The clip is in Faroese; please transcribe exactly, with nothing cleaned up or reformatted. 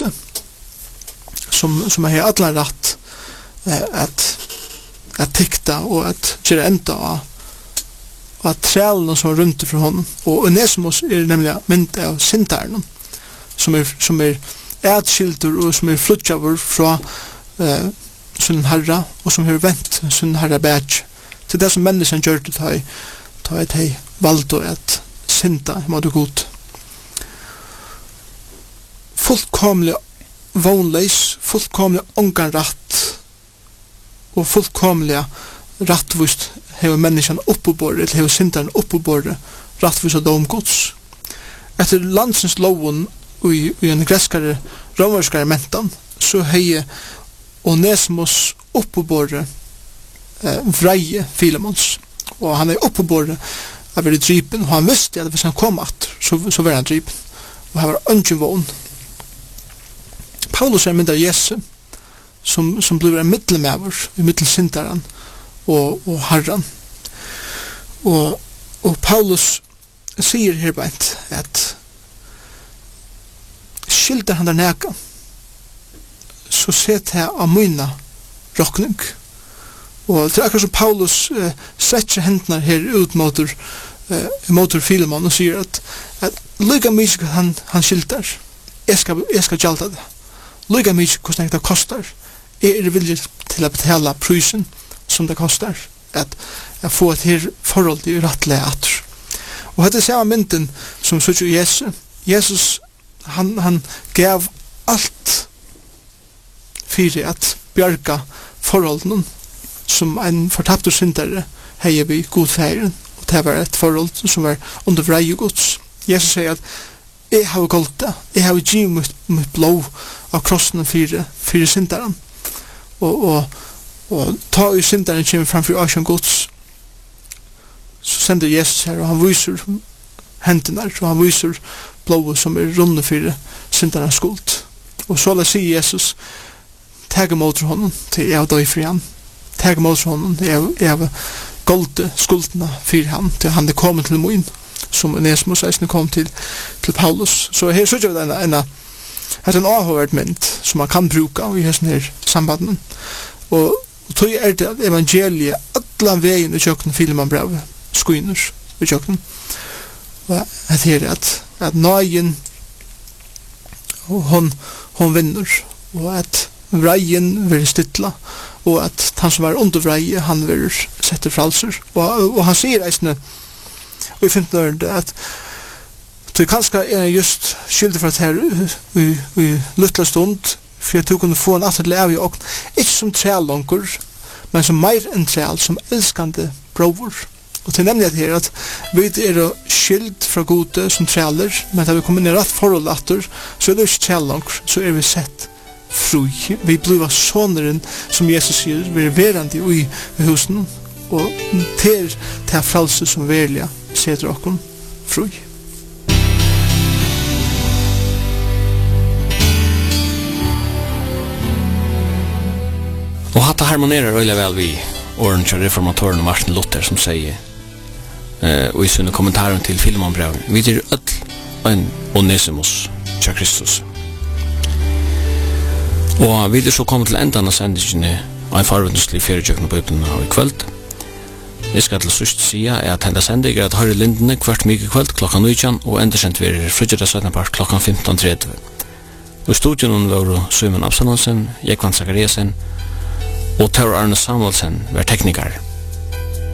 gode, som, som har alla rätt eh, att, att tikta och att göra ända av och att trälen som är runt ifrån honom. Och Onesimus är nämligen mynd av syndaren, som är, som är ätskilder och som är flyttjavur från eh, sin herra och som har vänt sin herra bätj till det som människan gör det ta, ta ett hej vald och ett synda må du god. Fullkomlig vonleis, fullkomlig ånganratt och fullkomliga rattvust hever människan uppåborre, eller hever syndaren uppåborre rattvust av dom gods. Efter landsens loven i, i en greskare romerskare mentan så heie Onesimus uppåborre eh, vreie Filemons, og han er uppåborre av være drypen, og han visste at hvis han kom at så, så var han drypen, og han var ønsken vån. Paulus er mynd av Jesu som, som blir en middelmæver i middelsyndaren og, og herran, og, og Paulus sier her beint at skilder han der nega så set jeg av myna rokning. Og det er akkurat som Paulus eh, setter hendene her ut mot, eh, mot Filemon og sier at, at lyga mykje han, han skilder, jeg skal, jeg skal gjalda det. Lyga mykje hvordan det kostar, jeg er villig til å betala prysen som det kostar, at jeg får et her forhold til rettelig atter. Og dette er samme mynden som sier Jesus. Jesus, han, han gav alt fyrir at bjarga forholden som en fortapte syndere heier vi godfæren, og det var et forhold som var under vreie gods. Jesus sier at jeg har gått det, jeg har givet mitt, mitt blod av krossen fyrir, fyrir synderen, og, og, og ta i synderen kommer framfor asjen gods, så sender Jesus her, og han viser hendene, og han viser blodet som er runde fyrir synderens skuld. Og så la sier Jesus, tag emot honom till jag dör för han. Tag emot honom till jag jag golde skuldna för han till han det kommer till min som Onesimus är kom till till Paulus. Så här så gör det en en har en avhörment som man kan bruka i sån här sambanden. Och då är det evangeliet alla vägen i köken filmen brev skuiners i köken. Och att det är att att nöjen och hon hon vinner och att vreien vil stilla, og at han som var under vreie, han vil sette fralser. Og, og han sier eisne, og i femten at du kanskje er just skyldig for at her i, i luttla stund, for at du kunne få en atter leve i okn, ikke som trælonker, men som meir enn træl, som elskande brover. Og til nemlig at her at vi er skild fra gode som træler, men da vi kommer ned rett forhold atter, så er det ikke trælonker, så er vi sett frui. Vi bliva soneren som Jesus sier, vi er verandi i husen, og til til fralse som verlig seter okkur frui. Og hatta harmonerar veldig vel vi åren til reformatoren Martin Luther som sier eh, og i sunne kommentaren til Filemonbrevet, vi er öll en Onesimus til Kristus. Og vi er så kommet til endan av sendingene av en farvenduslig ferietjøkken på Bibelen av i kveld. Jeg skal til sørst sida er at henda sending er at Harry Lindene hvert mye kveld klokka nitjan og enda sendt vi er frutjert av syttende part klokka femton tretti. Og i studionen var Søyman Absalonsen, Jekvan Zakariasen og Taur Arne Samuelsen var teknikere.